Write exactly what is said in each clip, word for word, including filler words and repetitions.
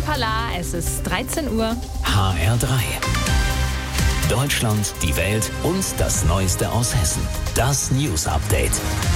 Hoppala, es ist dreizehn Uhr. H R drei. Deutschland, die Welt und das Neueste aus Hessen. Das News Update.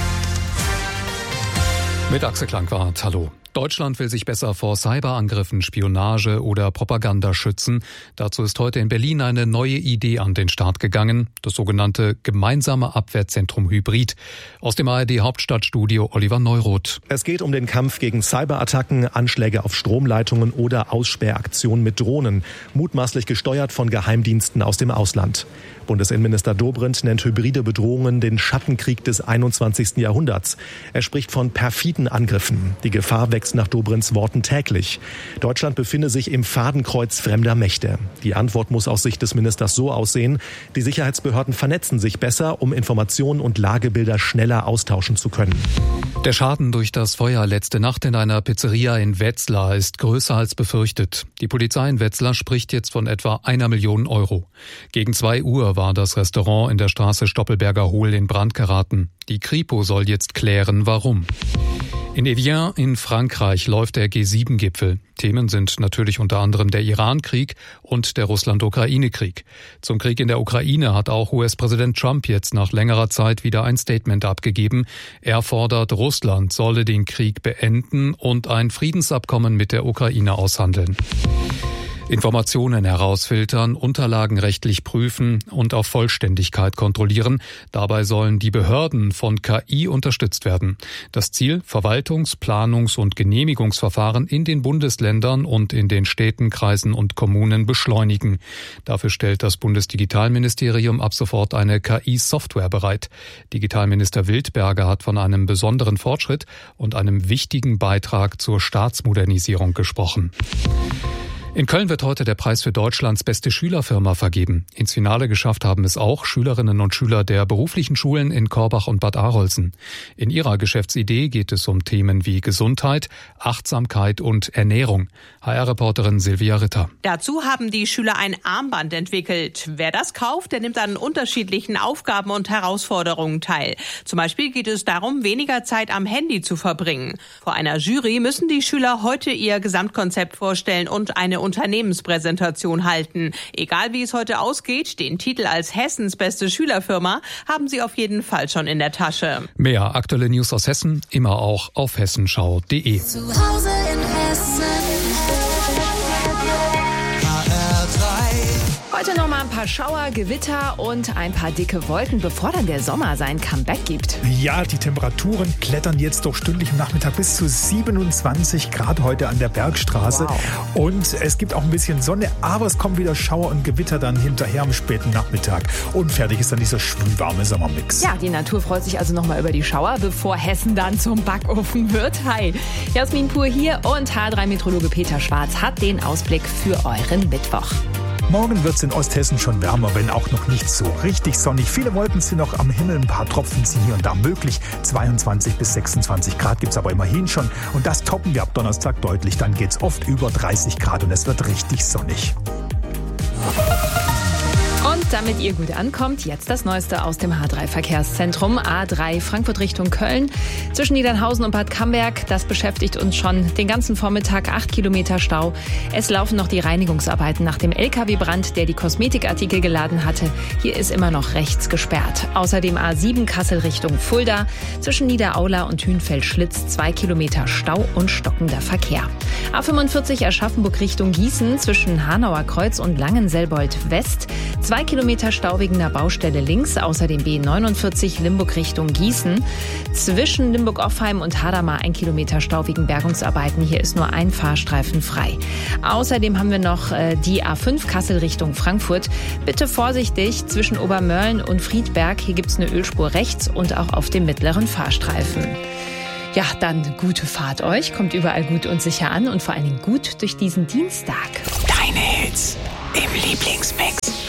Mit Axel Klangwart, hallo. Deutschland will sich besser vor Cyberangriffen, Spionage oder Propaganda schützen. Dazu ist heute in Berlin eine neue Idee an den Start gegangen, das sogenannte Gemeinsame Abwehrzentrum Hybrid. Aus dem A R D-Hauptstadtstudio Oliver Neuroth. Es geht um den Kampf gegen Cyberattacken, Anschläge auf Stromleitungen oder Aussperraktionen mit Drohnen, mutmaßlich gesteuert von Geheimdiensten aus dem Ausland. Bundesinnenminister Dobrindt nennt hybride Bedrohungen den Schattenkrieg des einundzwanzigsten Jahrhunderts. Er spricht von perfiden Angriffen. Die Gefahr wächst nach Dobrindts Worten täglich. Deutschland befinde sich im Fadenkreuz fremder Mächte. Die Antwort muss aus Sicht des Ministers so aussehen: Die Sicherheitsbehörden vernetzen sich besser, um Informationen und Lagebilder schneller austauschen zu können. Der Schaden durch das Feuer letzte Nacht in einer Pizzeria in Wetzlar ist größer als befürchtet. Die Polizei in Wetzlar spricht jetzt von etwa einer Million Euro. Gegen zwei Uhr war das Restaurant in der Straße Stoppelberger Hohl in Brand geraten. Die Kripo soll jetzt klären, warum. In Evian in Frankreich läuft der G sieben Gipfel. Themen sind natürlich unter anderem der Iran-Krieg und der Russland-Ukraine-Krieg. Zum Krieg in der Ukraine hat auch U S-Präsident Trump jetzt nach längerer Zeit wieder ein Statement abgegeben. Er fordert, Russland solle den Krieg beenden und ein Friedensabkommen mit der Ukraine aushandeln. Informationen herausfiltern, Unterlagen rechtlich prüfen und auf Vollständigkeit kontrollieren. Dabei sollen die Behörden von K I unterstützt werden. Das Ziel: Verwaltungs-, Planungs- und Genehmigungsverfahren in den Bundesländern und in den Städten, Kreisen und Kommunen beschleunigen. Dafür stellt das Bundesdigitalministerium ab sofort eine K I-Software bereit. Digitalminister Wildberger hat von einem besonderen Fortschritt und einem wichtigen Beitrag zur Staatsmodernisierung gesprochen. In Köln wird heute der Preis für Deutschlands beste Schülerfirma vergeben. Ins Finale geschafft haben es auch Schülerinnen und Schüler der beruflichen Schulen in Korbach und Bad Arolsen. In ihrer Geschäftsidee geht es um Themen wie Gesundheit, Achtsamkeit und Ernährung. H R-Reporterin Silvia Ritter. Dazu haben die Schüler ein Armband entwickelt. Wer das kauft, der nimmt an unterschiedlichen Aufgaben und Herausforderungen teil. Zum Beispiel geht es darum, weniger Zeit am Handy zu verbringen. Vor einer Jury müssen die Schüler heute ihr Gesamtkonzept vorstellen und eine Unternehmenspräsentation halten. Egal wie es heute ausgeht, den Titel als Hessens beste Schülerfirma haben sie auf jeden Fall schon in der Tasche. Mehr aktuelle News aus Hessen, immer auch auf hessenschau punkt de. Zu Hause in Hessen. Heute noch mal ein paar Schauer, Gewitter und ein paar dicke Wolken, bevor dann der Sommer sein Comeback gibt. Ja, die Temperaturen klettern jetzt doch stündlich am Nachmittag bis zu siebenundzwanzig Grad heute an der Bergstraße. Wow. Und es gibt auch ein bisschen Sonne, aber es kommen wieder Schauer und Gewitter dann hinterher am späten Nachmittag. Und fertig ist dann dieser schwülwarme Sommermix. Ja, die Natur freut sich also noch mal über die Schauer, bevor Hessen dann zum Backofen wird. Hi, Jasmin Pur hier und H drei Meteorologe Peter Schwarz hat den Ausblick für euren Mittwoch. Morgen wird es in Osthessen schon wärmer, wenn auch noch nicht so richtig sonnig. Viele Wolken sind noch am Himmel, ein paar Tropfen sind hier und da möglich. zweiundzwanzig bis sechsundzwanzig Grad gibt es aber immerhin schon. Und das toppen wir ab Donnerstag deutlich. Dann geht es oft über dreißig Grad und es wird richtig sonnig. Und damit ihr gut ankommt, jetzt das Neueste aus dem H drei Verkehrszentrum. A drei Frankfurt Richtung Köln. Zwischen Niedernhausen und Bad Camberg, das beschäftigt uns schon den ganzen Vormittag. Acht Kilometer Stau. Es laufen noch die Reinigungsarbeiten nach dem L K W-Brand, der die Kosmetikartikel geladen hatte. Hier ist immer noch rechts gesperrt. Außerdem A sieben Kassel Richtung Fulda. Zwischen Niederaula und Hünfeld-Schlitz zwei Kilometer Stau und stockender Verkehr. A fünfundvierzig Aschaffenburg Richtung Gießen. Zwischen Hanauer Kreuz und Langenselbold West. Zwei Kilometer Stau wegen der Baustelle links, außerdem B neunundvierzig Limburg Richtung Gießen. Zwischen Limburg-Offheim und Hadamar ein Kilometer Stau wegen Bergungsarbeiten. Hier ist nur ein Fahrstreifen frei. Außerdem haben wir noch äh, die A fünf Kassel Richtung Frankfurt. Bitte vorsichtig zwischen Obermörlen und Friedberg. Hier gibt es eine Ölspur rechts und auch auf dem mittleren Fahrstreifen. Ja, dann gute Fahrt euch. Kommt überall gut und sicher an und vor allen Dingen gut durch diesen Dienstag. Deine Hits im Lieblingsmix.